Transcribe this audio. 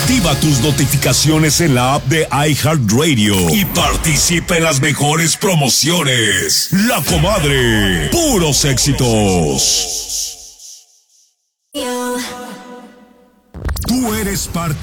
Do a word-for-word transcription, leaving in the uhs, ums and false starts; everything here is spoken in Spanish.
Activa tus notificaciones en la app de iHeartRadio y participa en las mejores promociones. La Comadre, puros éxitos. Tú eres parte